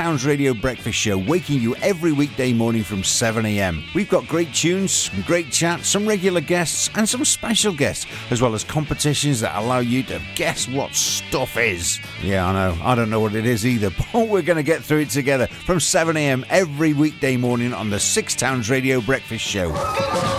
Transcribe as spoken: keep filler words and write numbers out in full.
Towns Radio Breakfast Show, waking you every weekday morning from seven a m. We've got great tunes, some great chat, some regular guests, and some special guests, as well as competitions that allow you to guess what stuff is. Yeah, I know, I don't know what it is either, but we're going to get through it together from seven a m every weekday morning on the Six Towns Radio Breakfast Show.